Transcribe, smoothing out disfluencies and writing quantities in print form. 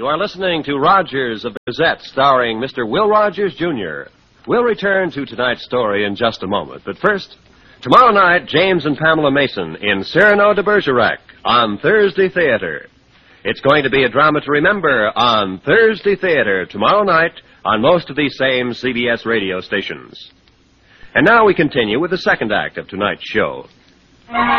You are listening to Rogers of the Gazette, starring Mr. Will Rogers, Jr. We'll return to tonight's story in just a moment. But first, tomorrow night, James and Pamela Mason in Cyrano de Bergerac on Thursday Theater. It's going to be a drama to remember on Thursday Theater tomorrow night on most of these same CBS radio stations. And now we continue with the second act of tonight's show.